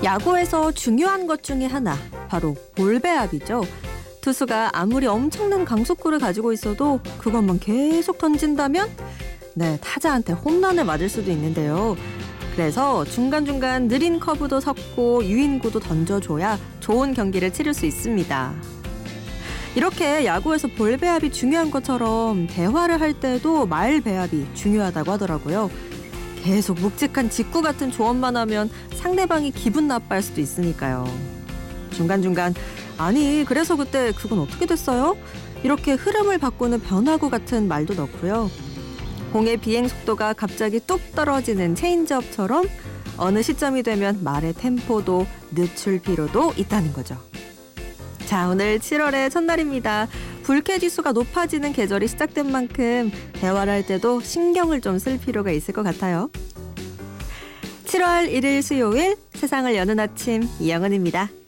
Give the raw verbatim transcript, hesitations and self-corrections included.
야구에서 중요한 것 중에 하나, 바로 볼배합이죠. 투수가 아무리 엄청난 강속구를 가지고 있어도 그것만 계속 던진다면 네, 타자한테 홈런을 맞을 수도 있는데요. 그래서 중간중간 느린 커브도 섞고 유인구도 던져줘야 좋은 경기를 치를 수 있습니다. 이렇게 야구에서 볼배합이 중요한 것처럼 대화를 할 때도 말배합이 중요하다고 하더라고요. 계속 묵직한 직구 같은 조언만 하면 상대방이 기분 나빠할 수도 있으니까요. 중간중간 아니 그래서 그때 그건 어떻게 됐어요? 이렇게 흐름을 바꾸는 변화구 같은 말도 넣고요. 공의 비행 속도가 갑자기 뚝 떨어지는 체인지업처럼 어느 시점이 되면 말의 템포도 늦출 필요도 있다는 거죠. 자, 오늘 칠월의 첫날입니다. 불쾌지수가 높아지는 계절이 시작된 만큼 대화를 할 때도 신경을 좀 쓸 필요가 있을 것 같아요. 칠월 일일 수요일 세상을 여는 아침 이영은입니다.